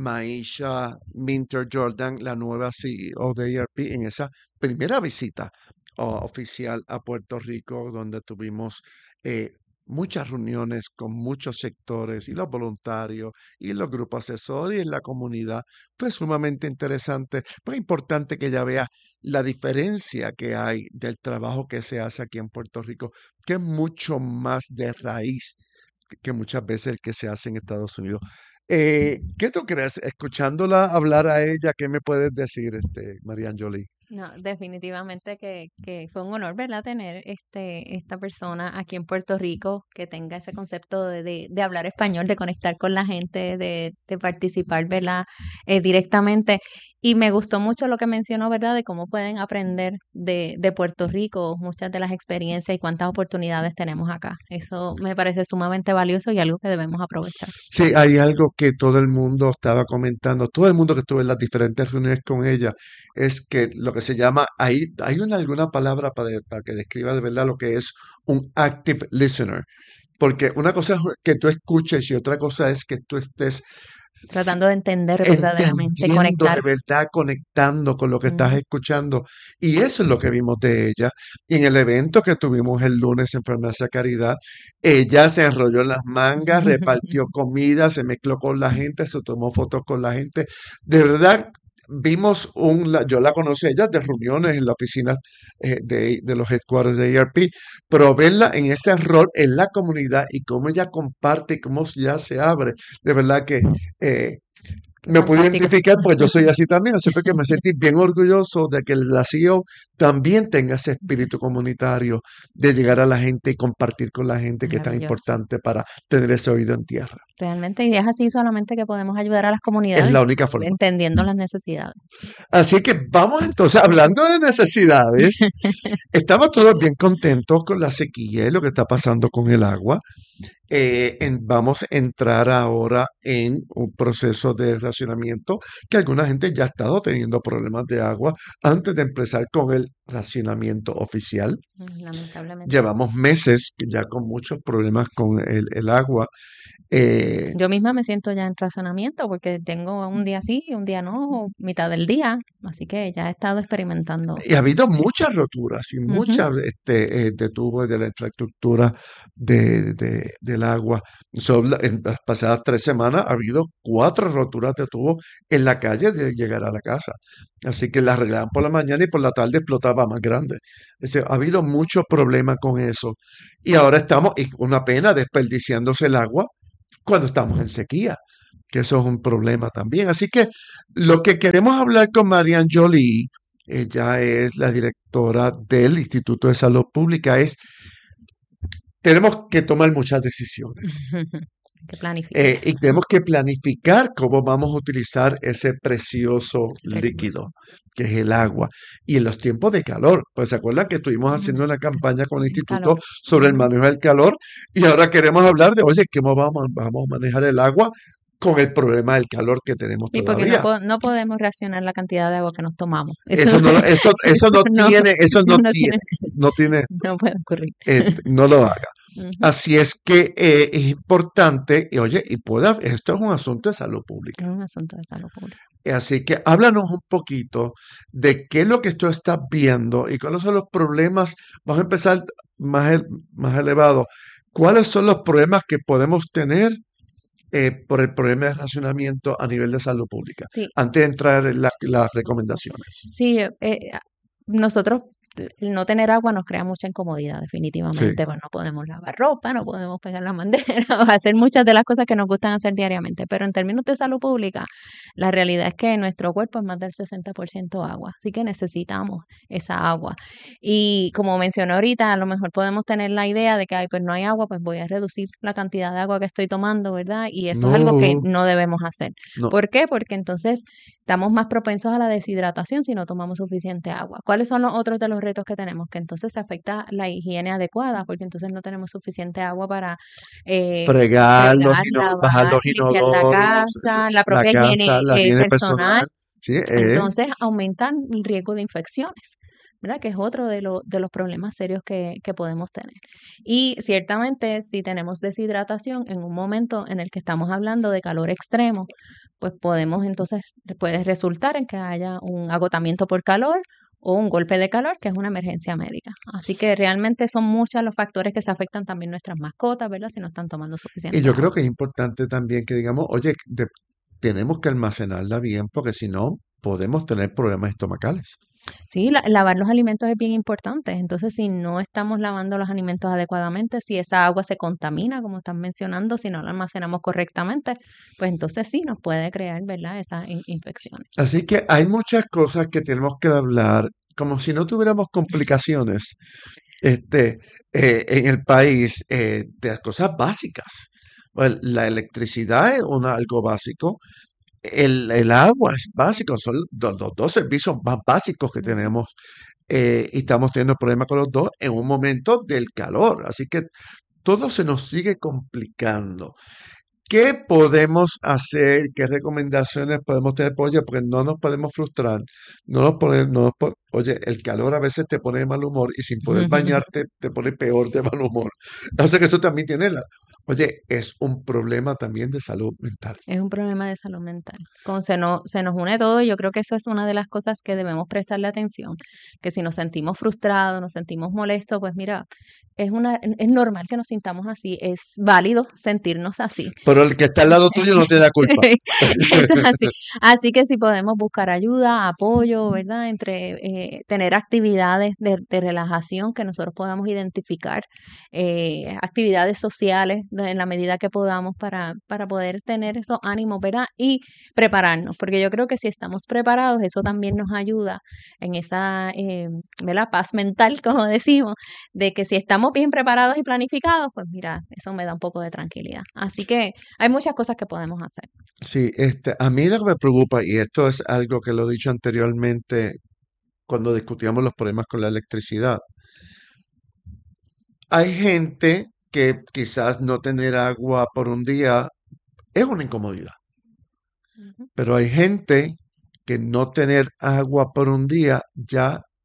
Maisha Minter Jordan, la nueva C E O de A R P, en esa primera visita uh, oficial a Puerto Rico, donde tuvimos eh, muchas reuniones con muchos sectores y los voluntarios y los grupos asesores y la comunidad. Fue sumamente interesante, pero importante que ella vea la diferencia que hay del trabajo que se hace aquí en Puerto Rico, que es mucho más de raíz que muchas veces el que se hace en Estados Unidos. Eh, ¿qué tú crees? Escuchándola hablar a ella, ¿qué me puedes decir, este, Marian Jolie? No, definitivamente que, que fue un honor, ¿verdad? Tener este, esta persona aquí en Puerto Rico que tenga ese concepto de, de, de hablar español, de conectar con la gente, de, de participar, ¿verdad? Eh, directamente. Y me gustó mucho lo que mencionó, ¿verdad? De cómo pueden aprender de, de Puerto Rico, muchas de las experiencias y cuántas oportunidades tenemos acá. Eso me parece sumamente valioso y algo que debemos aprovechar. Sí, hay algo que todo el mundo estaba comentando, todo el mundo que estuvo en las diferentes reuniones con ella, es que lo que se llama, hay, hay una, alguna palabra para, de- para que describa de verdad lo que es un active listener, porque una cosa es que tú escuches y otra cosa es que tú estés Tratando de entender verdaderamente, entendiendo de conectar. verdad, conectando con lo que estás Ujú. escuchando. Y eso es lo que vimos de ella. Y en el evento que tuvimos el lunes en Farmacia Caridad, ella se enrolló en las mangas, repartió comida, se mezcló con la gente, se tomó fotos con la gente. De verdad, vimos un, la- yo la conocí a ella de reuniones en la oficina eh, de, de los headquarters de A R P, pero verla en ese rol en la comunidad y cómo ella comparte y cómo ya se abre, de verdad que eh, me pude Fantástico. identificar porque yo soy así también, así fue que me sentí bien orgulloso de que la C E O también tenga ese espíritu comunitario de llegar a la gente y compartir con la gente, que es tan Maravilloso. importante para tener ese oído en tierra. Realmente, y es así solamente que podemos ayudar a las Es comunidades la única forma. entendiendo las necesidades. Así que vamos entonces, hablando de necesidades, estamos todos bien contentos con la sequía y lo que está pasando con el agua. Eh, en- vamos a entrar ahora en un proceso de racionamiento que alguna gente ya ha estado teniendo problemas de agua antes de empezar con el racionamiento oficial. Mm, Lamentablemente. Llevamos meses ya con muchos problemas con el, el agua Eh, Yo misma me siento ya en razonamiento porque tengo un día sí, un día no, mitad del día, así que ya he estado experimentando y ha habido eso. muchas roturas y Ujú. muchas este, eh, de tubos de la infraestructura de, de- del agua. So, la- en las pasadas tres semanas ha habido cuatro roturas de tubos en la calle de llegar a la casa. Así que las arreglaban por la mañana y por la tarde explotaba más grande. Es decir, ha habido muchos problemas con eso. Y ahora estamos, y una pena, desperdiciándose el agua cuando estamos en sequía, que eso es un problema también. Así que lo que queremos hablar con Marian Jolie, ella es la directora del Instituto de Salud Pública, es, tenemos que tomar muchas decisiones. Que planificar. Eh, y tenemos que planificar cómo vamos a utilizar ese precioso Recurso. líquido, que es el agua. Y en los tiempos de calor, pues se acuerdan que estuvimos haciendo una campaña con el El instituto calor. sobre el Ujú. manejo del calor y ahora queremos hablar de, oye, ¿cómo vamos, vamos a manejar el agua con el problema del calor que tenemos Sí, porque no, todavía? po- no podemos racionar la cantidad de agua que nos tomamos. Eso, Eso no, lo- eso, eso no no, tiene, eso no no tiene, tiene, no tiene, no puede ocurrir. eh, no lo haga. Ujú. Así es que eh, es importante, y oye, y pueda, esto es un asunto de salud pública. Es un asunto de salud pública. Así que háblanos un poquito de qué es lo que tú estás viendo y cuáles son los problemas. Vamos a empezar más, el- más elevado. ¿Cuáles son los problemas que podemos tener eh, por el problema de racionamiento a nivel de salud pública? Sí, Antes de entrar en la- las recomendaciones. sí, eh, a- nosotros, el no tener agua nos crea mucha incomodidad, Sí, definitivamente. Pues no podemos lavar ropa, no podemos pegar la bandera, o hacer muchas de las cosas que nos gustan hacer diariamente. Pero en términos de salud pública, la realidad es que nuestro cuerpo es más del sesenta por ciento agua, así que necesitamos esa agua. Y como mencioné ahorita, a lo mejor podemos tener la idea de que, ay, pues no hay agua, pues voy a reducir la cantidad de agua que estoy tomando, ¿verdad? Y eso es algo que no, no debemos hacer. no. ¿Por qué? Porque entonces estamos más propensos a la deshidratación si no tomamos suficiente agua. ¿Cuáles son los otros de los retos que tenemos? Que entonces se afecta la higiene adecuada, porque entonces no tenemos suficiente agua para eh, Fregar los fregar, ino- bajar lavar, los limpiar la inodoros, casa, la la propia casa, higiene la eh, higiene personal. personal. Sí, eh, Entonces aumentan el riesgo de infecciones, ¿verdad? Que es otro de, lo- de los problemas serios que, que podemos tener. Y ciertamente, si tenemos deshidratación en un momento en el que estamos hablando de calor extremo, pues podemos entonces, puede resultar en que haya un agotamiento por calor o un golpe de calor, que es una emergencia médica. Así que realmente son muchos los factores que se afectan también nuestras mascotas, ¿verdad? Si no están tomando y suficiente yo creo agua. que es importante también que digamos, oye, de- tenemos que almacenarla bien porque si no podemos tener problemas estomacales. Sí, la- lavar los alimentos es bien importante. Entonces, si no estamos lavando los alimentos adecuadamente, si esa agua se contamina, como están mencionando, si no la almacenamos correctamente, pues entonces sí nos puede crear, ¿verdad? Esas in- infecciones. Así que hay muchas cosas que tenemos que hablar, como si no tuviéramos complicaciones este, eh, en el país eh, de las cosas básicas. Bueno, la electricidad es una, algo básico. El, el agua es básico, son los, los dos servicios más básicos que Ujú. tenemos eh, y estamos teniendo problemas con los dos en un momento del calor. Así que todo se nos sigue complicando. ¿Qué podemos hacer? ¿Qué recomendaciones podemos tener? Pues, oye, porque no nos podemos frustrar. No nos pone- no nos po- oye, el calor a veces te pone de mal humor y sin poder bañarte te pone peor de mal humor. O sea que esto también tiene la... Oye, es un problema también de salud mental. Es un problema de salud mental. Como se nos, se nos une todo, y yo creo que eso es una de las cosas que debemos prestarle atención, que si nos sentimos frustrados, nos sentimos molestos, pues mira, es una, es normal que nos sintamos así, es válido sentirnos así. Pero el que está al lado tuyo no tiene la culpa. Eso es así. Así que si podemos buscar ayuda, apoyo, ¿verdad? Entre eh, tener actividades de, de relajación que nosotros podamos identificar, eh, actividades sociales de- en la medida que podamos para, para poder tener esos ánimos, ¿verdad? Y prepararnos, porque yo creo que si estamos preparados, eso también nos ayuda en esa, eh, ¿verdad? Paz mental, como decimos, de que si estamos bien preparados y planificados, pues mira, eso me da un poco de tranquilidad. Así que hay muchas cosas que podemos hacer. Sí, este, a mí lo que me preocupa, y esto es algo que lo he dicho anteriormente cuando discutíamos los problemas con la electricidad, hay gente que quizás no tener agua por un día es una incomodidad, Ujú. pero hay gente que no tener agua por un día ya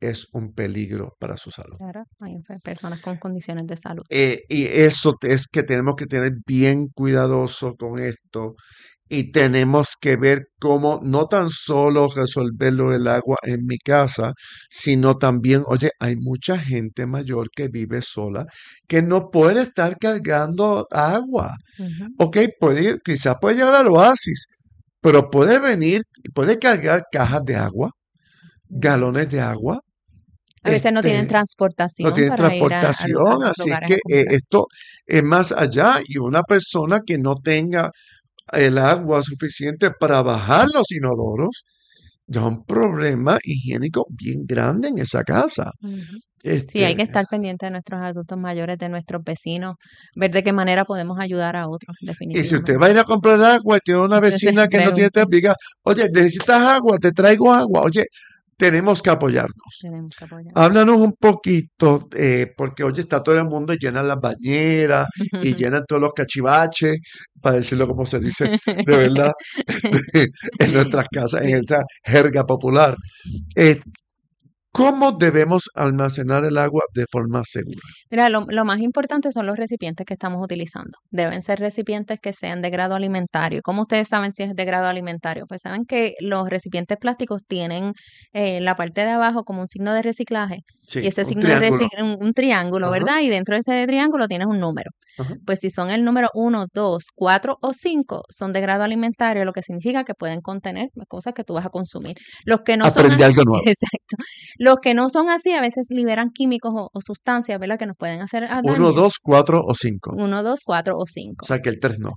es un peligro para su salud. Claro, hay personas con condiciones de salud. Eh, y eso es que tenemos que tener bien cuidadoso con esto y tenemos que ver cómo no tan solo resolverlo el agua en mi casa, sino también, oye, hay mucha gente mayor que vive sola que no puede estar cargando agua. Ujú. Ok, puede ir, quizás puede llegar al oasis, pero puede venir, puede cargar cajas de agua, galones de agua. A veces no tienen Este, transportación no tienen para ir a, a- a transportación, los así lugares que a eh, comprar. esto es más allá y una persona que no tenga el agua suficiente para bajar los inodoros, ya un problema higiénico bien grande en esa casa. Ujú. Sí, hay que Este, estar pendiente de nuestros adultos mayores, de nuestros vecinos, ver de qué manera podemos ayudar a otros, y si usted definitivamente. va a ir a comprar agua y tiene una Entonces, vecina que no tiene pregunte, diga, oye, ¿necesitas agua? Te traigo agua. Oye, tenemos que apoyarnos. tenemos que apoyar. Háblanos un poquito, eh, porque oye, está todo el mundo y llenan las bañeras y llenan todos los cachivaches, para decirlo como se dice de verdad, este, en nuestras casas, en Sí. esa jerga popular. Eh, ¿Cómo debemos almacenar el agua de forma segura? Mira, lo, lo más importante son los recipientes que estamos utilizando. Deben ser recipientes que sean de grado alimentario. ¿Cómo ustedes saben si es de grado alimentario? Pues saben que los recipientes plásticos tienen eh, la parte de abajo como un signo de reciclaje. Y Sí, ese un signo de triángulo. reciclaje, un, un triángulo, Ajá, ¿verdad? Y dentro de ese triángulo tienes un número. ajá. Pues si son el número uno, dos, cuatro o cinco, son de grado alimentario, lo que significa que pueden contener cosas que tú vas a consumir. Los que no son Aprendí así, algo nuevo. exacto. Los que no son así a veces liberan químicos o, o sustancias, ¿verdad? Que nos pueden hacer a Uno, daño. dos, cuatro o cinco. Uno, dos, cuatro o O cinco. sea que el tres no.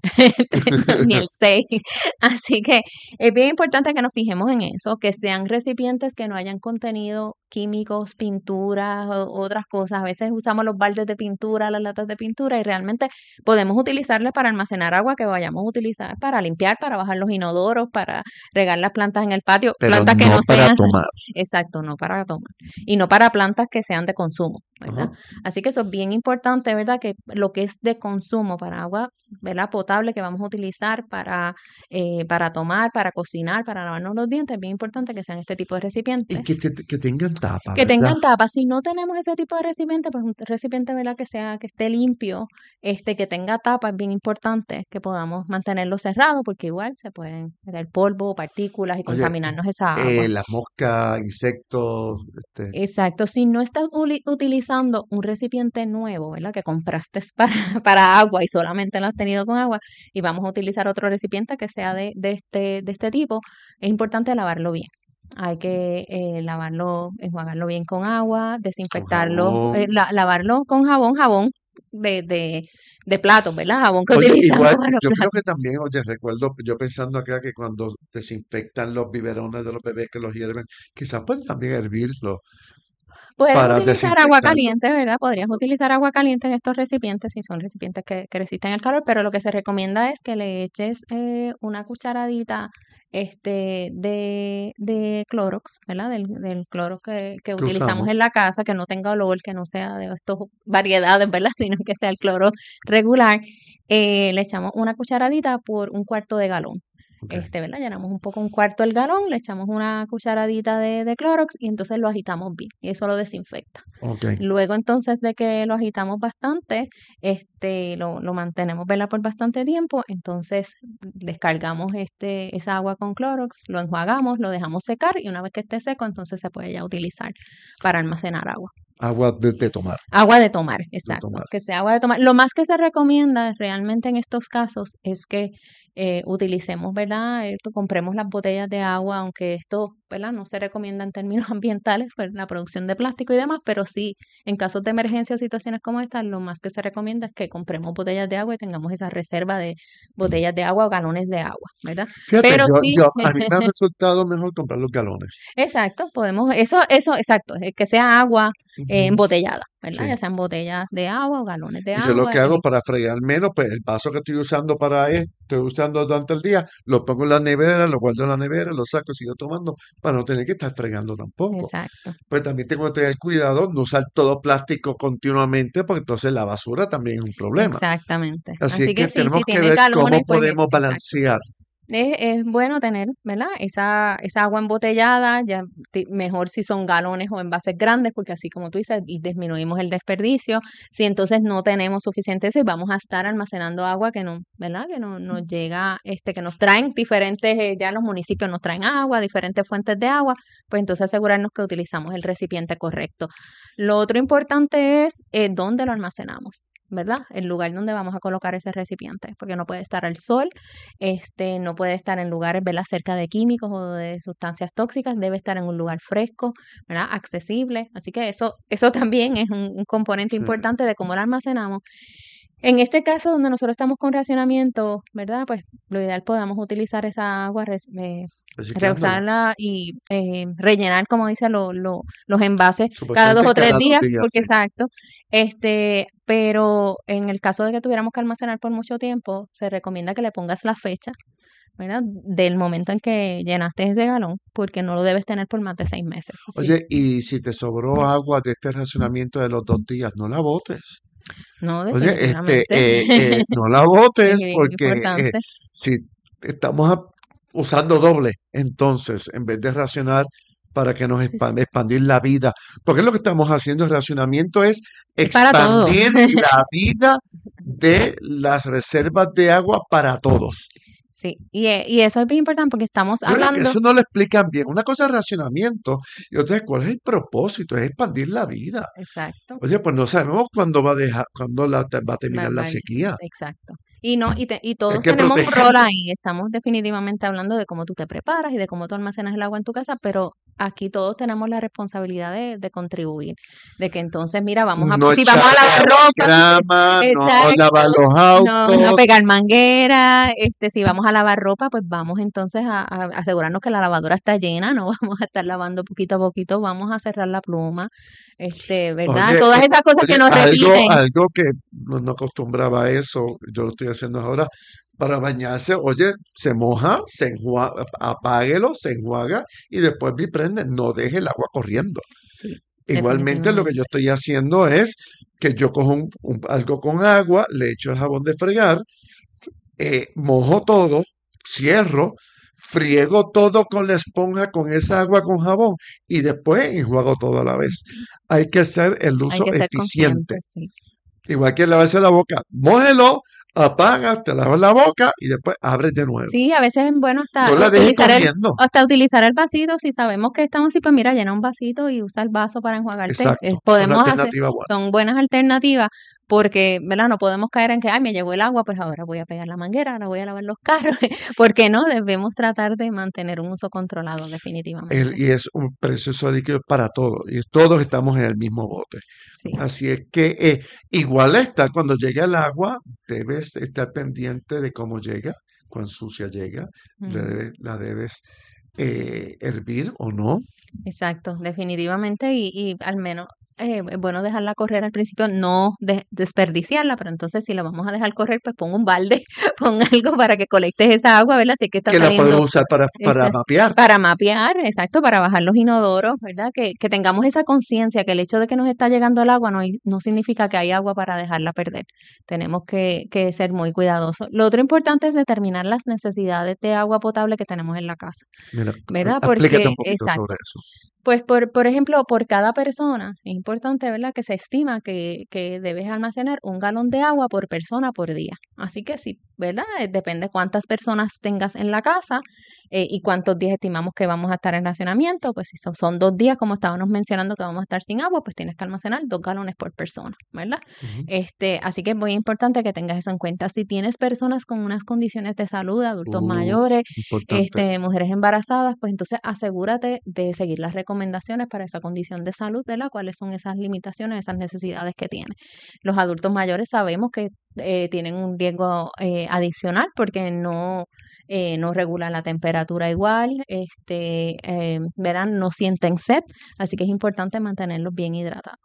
Ni el seis. Así que es bien importante que nos fijemos en eso, que sean recipientes que no hayan contenido químicos, pinturas o otras cosas. A veces usamos los baldes de pintura, las latas de pintura y realmente podemos utilizarlas para almacenar agua que vayamos a utilizar para limpiar, para bajar los inodoros, para regar las plantas en el patio, Pero plantas que no no para sean, tomar. exacto, no para tomar y no para plantas que sean de consumo, ¿verdad? Ajá. Así que eso es bien importante, ¿verdad? Que lo que es de consumo para agua, ¿verdad? Potable que vamos a utilizar para, eh, para tomar, para cocinar, para lavarnos los dientes, es bien importante que sean este tipo de Y recipientes. que, te- que tengan tapa, Que ¿verdad? tengan tapa. Si no tenemos ese tipo de recipiente, pues un recipiente, ¿verdad? Que sea, que esté limpio, este, que tenga tapa, es bien importante que podamos mantenerlo cerrado, porque igual se pueden meter polvo, partículas y Oye, contaminarnos esa eh, agua. las moscas, insectos, este, Exacto, si no estás uli- utilizando un recipiente nuevo, ¿verdad? Que compraste para, para agua y solamente lo has tenido con agua y vamos a utilizar otro recipiente que sea de, de este, de este tipo, es importante lavarlo bien. Hay que eh, lavarlo, enjuagarlo bien con agua, con desinfectarlo, eh, jabón. la- lavarlo con jabón, jabón de, de, de platos, ¿verdad? Jabón que Oye, utilizamos igual, para los yo creo platos. que también, oye, recuerdo, yo pensando acá que cuando desinfectan los biberones de los bebés que los hierven, quizás pueden también hervirlos Puedes para utilizar agua desinfectarlo. caliente, ¿verdad? Podrías utilizar agua caliente en estos recipientes si son recipientes que, que resisten el calor, pero lo que se recomienda es que le eches eh, una cucharadita este, de, de Clorox, ¿verdad? Del, del Clorox que, que Que utilizamos usamos. en la casa, que no tenga olor, que no sea de estas variedades, ¿verdad? Sino que sea el cloro regular. Eh, le echamos una cucharadita por un cuarto de galón. Ok, Este, ¿verdad? Llenamos un poco un cuarto del galón, le echamos una cucharadita de, de Clorox y entonces lo agitamos bien y eso lo desinfecta. ok. Luego entonces de que lo agitamos bastante, este, lo, lo mantenemos, ¿verdad? Por bastante tiempo, entonces descargamos este, esa agua con Clorox, lo enjuagamos, lo dejamos secar y una vez que esté seco, entonces se puede ya utilizar para almacenar agua. Agua de, de tomar, Agua de tomar, de exacto, tomar. que sea agua de tomar. Lo más que se recomienda realmente en estos casos es que eh, utilicemos, ¿verdad? Esto, compremos las botellas de agua, aunque esto, ¿verdad? No se recomienda en términos ambientales, pues la producción de plástico y demás, pero sí, en casos de emergencia o situaciones como estas, lo más que se recomienda es que compremos botellas de agua y tengamos esa reserva de botellas de agua o galones de agua, ¿verdad? Fíjate, Pero yo, sí, yo, a mí me ha resultado mejor comprar los galones. exacto, podemos, eso, eso, exacto, eh, que sea agua eh, Ujú, embotellada, ¿verdad? sí. Ya sean botellas de agua o galones de Y yo lo agua. que hago eh, para fregar menos, pues el vaso que estoy usando para esto, estoy usando durante el día, lo pongo en la nevera, lo guardo en la nevera, lo saco y sigo tomando para no tener que estar fregando tampoco. Exacto, Pues también tengo que tener cuidado, no usar todo plástico continuamente, porque entonces la basura también es un problema. exactamente. Así Así es que que sí, tenemos si que tienes ver cómo galones, pues es, podemos exacto. balancear Es, es bueno tener, ¿verdad? Esa, esa agua embotellada, ya ti- mejor si son galones o envases grandes, porque así como tú dices, y disminuimos el desperdicio. Si entonces no tenemos suficiente eso y vamos a estar almacenando agua que no, ¿verdad? Que no nos llega, este, que nos traen diferentes, eh, ya los municipios nos traen agua, diferentes fuentes de agua, pues entonces asegurarnos que utilizamos el recipiente correcto. Lo otro importante es eh, dónde lo almacenamos. ¿Verdad? El lugar donde vamos a colocar ese recipiente, porque no puede estar al sol, este, no puede estar en lugares, ¿verdad? Cerca de químicos o de sustancias tóxicas, debe estar en un lugar fresco, ¿verdad? Accesible. Así que eso, eso también es un, un componente Sí. importante de cómo lo almacenamos. En este caso, donde nosotros estamos con racionamiento, ¿verdad? Pues lo ideal podamos utilizar esa agua, res- eh, Reciclándola. reusarla y eh, rellenar, como dice, lo- lo- los envases cada Supuestamente dos o tres cada dos días, días, porque sí. exacto. Este, pero en el caso de que tuviéramos que almacenar por mucho tiempo, se recomienda que le pongas la fecha, ¿verdad? Del momento en que llenaste ese galón, porque no lo debes tener por más de seis meses. Sí, Oye, y si te sobró agua de este racionamiento de los dos días, no la botes. no, Oye, este, definitivamente. eh, eh, no la Es botes bien porque eh, importante. si estamos a- usando doble, entonces, en vez de racionar para que nos Sí, expa- sí. expandir la vida, porque lo que estamos haciendo el racionamiento es Es para todo. expandir la vida de las reservas de agua para todos. Sí, y, e- y eso es bien importante porque estamos ¿Verdad que hablando, eso no lo explican bien? Una cosa es racionamiento y otra es cuál es el propósito, es expandir la vida. exacto, Oye, pues no sabemos cuándo va a dejar, cuándo la, va a va, terminar la va- sequía. exacto. Y no, y, te- y Hay todos que tenemos un rol protegerla. ahí. Estamos definitivamente hablando de cómo tú te preparas y de cómo tú almacenas el agua en tu casa, pero aquí todos tenemos la responsabilidad de, de contribuir. De que entonces, mira, vamos a, No si vamos a echarle lavar a la ropa, grama, no lavar exacto, los no, no autos. pegar manguera, este, si vamos a lavar ropa, pues vamos entonces a, a asegurarnos que la lavadora está llena, no vamos a estar lavando poquito a poquito, vamos a cerrar la pluma, este, ¿verdad? Oye, Todas eh, esas cosas oye, que nos algo, repiten. algo que no, no acostumbraba a eso, yo lo estoy haciendo ahora, para bañarse, oye, se moja, se enjuaga, apáguelo, se enjuaga y después vi prende, no deje el agua corriendo. Sí, Igualmente lo que definitivamente. yo estoy haciendo es que yo cojo un- un- algo con agua, le echo el jabón de fregar, eh, mojo todo, cierro, friego todo con la esponja, con esa agua con jabón y después enjuago todo a la vez. Hay que hacer el Hay uso que ser eficiente. conscientes, sí. Igual que lavarse la boca, mójelo, apagas, te lavas la boca y después abres de nuevo. Sí, a veces es bueno hasta No la dejes utilizar el, corriendo. hasta utilizar el vasito, si sabemos que estamos así, pues mira, llena un vasito y usa el vaso para enjuagarte. Es- Exacto, es una podemos hacer, alternativa buena. son buenas alternativas, porque, ¿verdad? No podemos caer en que, ay, me llegó el agua, pues ahora voy a pegar la manguera, ahora voy a lavar los carros, porque no, debemos tratar de mantener un uso controlado, El- definitivamente. y es un precioso líquido para todos. Y todos estamos en el mismo bote. Sí, Así es que eh, igual está, cuando llegue el agua, debes estar pendiente de cómo llega, cuán sucia llega, la ujú, debes, la debes eh, hervir o no. exacto, definitivamente, y, y al menos eh, es bueno dejarla correr al principio, no de- desperdiciarla, pero entonces si la vamos a dejar correr, pues pon un balde, pon algo para que colectes esa agua, ¿verdad? Si es que está Que la podemos saliendo usar para, para esa- mapear. para mapear, exacto, para bajar los inodoros, ¿verdad? Que, que tengamos esa conciencia que el hecho de que nos está llegando el agua no, hay- no significa que hay agua para dejarla perder. Tenemos que, que ser muy cuidadosos. Lo otro importante es determinar las necesidades de agua potable que tenemos en la casa, Mira, ¿verdad? explícate Porque, un poquito exacto. sobre eso. Pues por, por ejemplo, por cada persona, es importante, ¿verdad? Que se estima que, que debes almacenar un galón de agua por persona por día. Así que sí, ¿verdad? Eh, Depende cuántas personas tengas en la casa eh, y cuántos días estimamos que vamos a estar en racionamiento. Pues si son, son dos días, como estábamos mencionando, que vamos a estar sin agua, pues tienes que almacenar dos galones por persona, ¿verdad? Ujú. Este, así que es muy importante que tengas eso en cuenta. Si tienes personas con unas condiciones de salud, adultos Uh, mayores, importante. este, mujeres embarazadas, pues entonces asegúrate de seguir las recomendaciones para esa condición de salud, ¿verdad? ¿Cuáles son esas limitaciones, esas necesidades que tiene? Los adultos mayores sabemos que eh, tienen un riesgo eh, adicional porque no, eh, no regulan la temperatura igual, este, eh, verán, no sienten sed, así que es importante mantenerlos bien hidratados.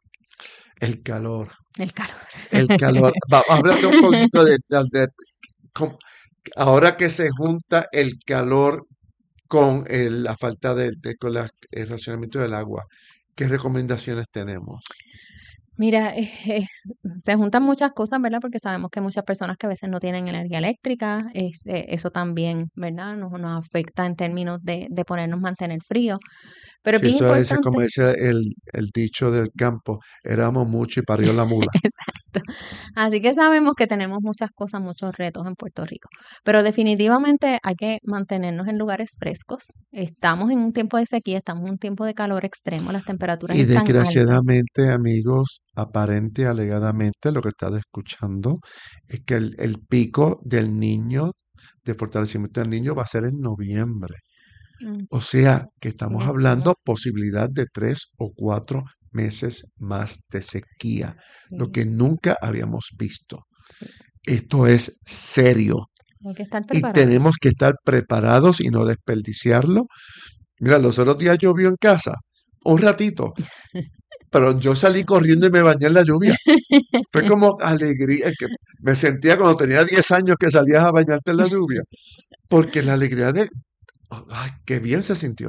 El calor. El calor. El calor. Va, háblate un poquito de, de- de cómo- ahora que se junta el calor con el- la falta de, de- con la- el racionamiento del agua, ¿qué recomendaciones tenemos? Mira, eh, es- se juntan muchas cosas, ¿verdad? Porque sabemos que muchas personas que a veces no tienen energía eléctrica, es- eh, eso también, ¿verdad? Nos, nos afecta en términos de, de ponernos mantener frío. Pero es Si bien eso es como importante. dice el, el dicho del campo, éramos mucho y parió la mula. Exacto. Así que sabemos que tenemos muchas cosas, muchos retos en Puerto Rico, pero definitivamente hay que mantenernos en lugares frescos. Estamos en un tiempo de sequía, estamos en un tiempo de calor extremo, las temperaturas Y están altas. desgraciadamente, amigos, aparente, alegadamente, lo que he estado escuchando es que el, el pico del niño, de fortalecimiento del niño, va a ser en noviembre. Mm, O sea, que y estamos estamos, hablando posibilidad de tres o cuatro meses más de sequía, lo sí, que nunca habíamos visto. sí. Esto es serio Hay que estar y preparados. tenemos que estar preparados y no desperdiciarlo. Mira, los otros días llovió en casa, un ratito, pero yo salí corriendo y me bañé en la lluvia. Fue como alegría, que me sentía cuando tenía diez años que salías a bañarte en la lluvia, porque la alegría de, ay, qué bien se sintió.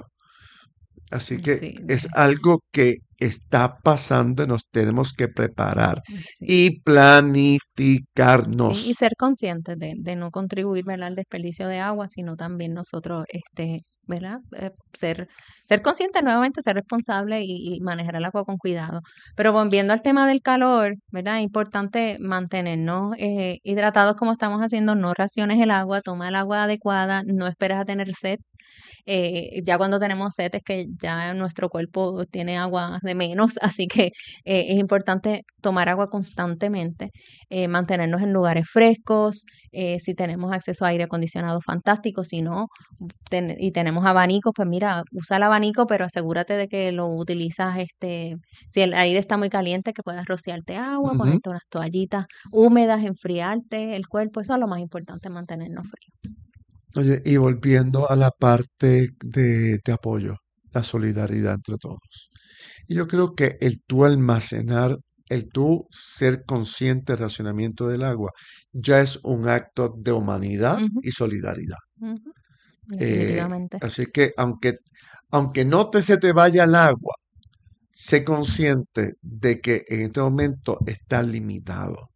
Así que Sí, es de- algo que está pasando y nos tenemos que preparar sí. y Sí, y planificarnos. ser conscientes de, de no contribuir, ¿verdad?, al desperdicio de agua, sino también nosotros, este, ¿verdad? Eh, ser, ser conscientes nuevamente, ser responsables y, y manejar el agua con cuidado. Pero volviendo al tema del calor, ¿verdad? Es importante mantenernos eh, hidratados como estamos haciendo, no raciones el agua, toma el agua adecuada, no esperes a tener sed. Eh, ya cuando tenemos sed es que ya nuestro cuerpo tiene agua de menos, así que eh, es importante tomar agua constantemente, eh, mantenernos en lugares frescos, eh, si tenemos acceso a aire acondicionado, fantástico, si no, ten- y tenemos abanicos, pues mira, usa el abanico, pero asegúrate de que lo utilizas, este, si el aire está muy caliente, que puedas rociarte agua, Ujú. ponerte unas toallitas húmedas, enfriarte el cuerpo, eso es lo más importante, mantenernos fríos. Oye, y volviendo a la parte de, de apoyo, la solidaridad entre todos. Y yo creo que el tú almacenar, el tú ser consciente del racionamiento del agua, ya es un acto de humanidad Ujú, y solidaridad. ujú, Eh, definitivamente. así que aunque, aunque no te se te vaya el agua, sé consciente de que en este momento está limitado.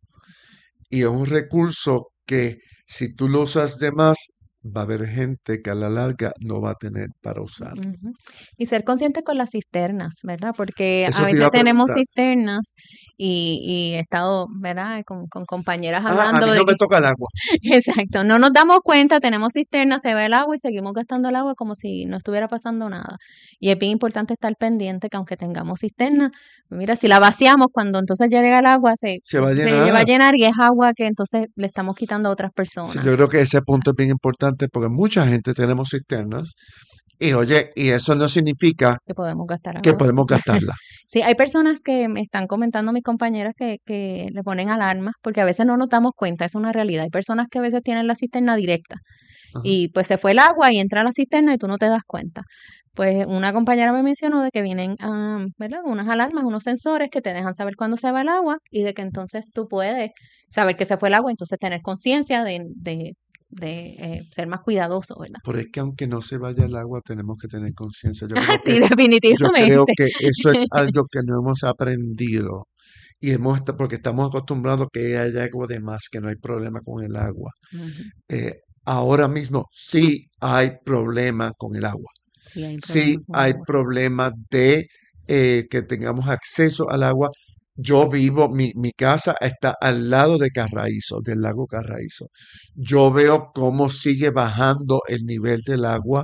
Y es un recurso que si tú lo usas de más, va a haber gente que a la larga no va a tener para usarlo. Ujú. Y ser consciente con las cisternas, ¿verdad? Porque a Eso te iba veces a tenemos preguntar. cisternas y, y he estado, ¿verdad? Con, con compañeras Ah, a hablando mí de no me que, toca el agua. exacto, no nos damos cuenta, tenemos cisternas, se va el agua y seguimos gastando el agua como si no estuviera pasando nada. Y es bien importante estar pendiente que aunque tengamos cisterna, mira, si la vaciamos, cuando entonces ya llega el agua, se, Se va a se lleva a llenar. llenar y es agua que entonces le estamos quitando a otras Sí, personas. yo creo que ese punto es bien importante porque mucha gente tenemos cisternas y oye, y eso no significa Que podemos gastar que agua. podemos gastarla. Sí, hay personas que me están comentando, mis compañeras, que, que le ponen alarmas porque a veces no nos damos cuenta, es una realidad. Hay personas que a veces tienen la cisterna directa Ajá. y pues se fue el agua y entra a la cisterna y tú no te das cuenta. Pues una compañera me mencionó de que vienen, ah, ¿verdad?, unas alarmas, unos sensores que te dejan saber cuándo se va el agua y de que entonces tú puedes saber que se fue el agua, entonces tener conciencia de, de, de eh, ser más cuidadoso, ¿verdad? Pero es que aunque no se vaya el agua, tenemos que tener conciencia. Yo Ah, creo sí, que, yo creo definitivamente. que eso es algo que no hemos aprendido. Y hemos, esta- porque estamos acostumbrados que haya algo de más, que no hay problema con el agua. Ujú. Eh, ahora mismo sí hay problema con el agua. Sí, hay Sí problemas con el hay agua. problema de eh, que tengamos acceso al agua. Yo vivo, mi, mi casa está al lado de Carraízo, del lago Carraízo. Yo veo cómo sigue bajando el nivel del agua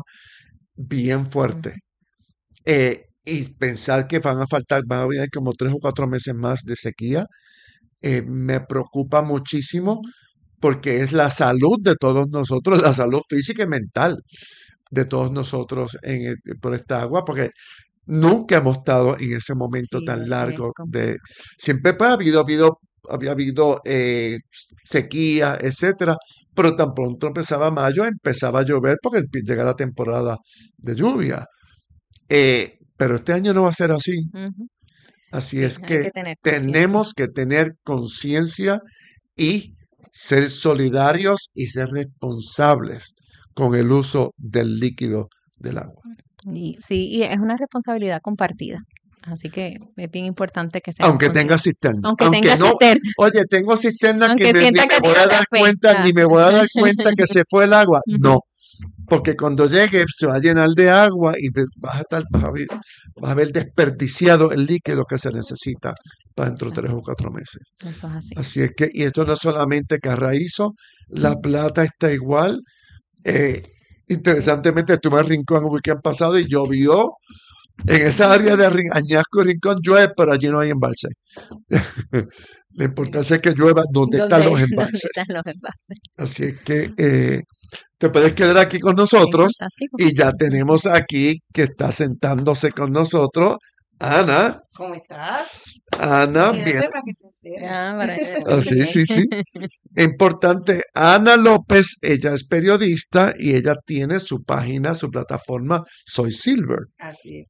bien fuerte. Ujú. Eh, y pensar que van a faltar, van a venir como tres o cuatro meses más de sequía, eh, me preocupa muchísimo Ujú. porque es la salud de todos nosotros, la salud física y mental de todos nosotros en el- por esta agua, porque nunca hemos estado en ese momento Sí, tan es, es largo complejo. de, siempre pues, ha habido, habido, había habido eh, sequía, etcétera, pero tan pronto empezaba mayo, empezaba a llover porque empie- llega la temporada de lluvia. Eh, pero este año no va a ser así. Ujú. Así Sí, es hay que que tener conciencia. tenemos que tener conciencia y ser solidarios y ser responsables con el uso del líquido del agua. Y sí, y es una responsabilidad compartida. Así que es bien importante que sea Aunque tenga cisterna. Aunque, aunque tenga no, cisterna. Oye, tengo cisterna aunque que me, ni que me voy a dar cuenta, ni me voy a dar cuenta que se fue el agua. Uh-huh. No. Porque cuando llegue se va a llenar de agua y vas a, estar, vas, a ver, vas a haber desperdiciado el líquido que se necesita para dentro de tres o cuatro meses. Eso es así. Así es que, y esto no es solamente Carraízo, La Plata está igual. Eh, interesantemente, estuve en Rincón el weekend pasado y llovió. En esa área de Añasco y Rincón llueve, pero allí no hay embalse. La importancia es que llueva donde, ¿Dónde, están, los embalses. están los embalses. Así es que eh, te puedes quedar aquí con nosotros y ya tenemos aquí que está sentándose con nosotros Ana. ¿Cómo estás? Ana, bien. Ah, sí, sí, sí. Importante, Ana López, ella es periodista y ella tiene su página, su plataforma Soy Silver. Así es.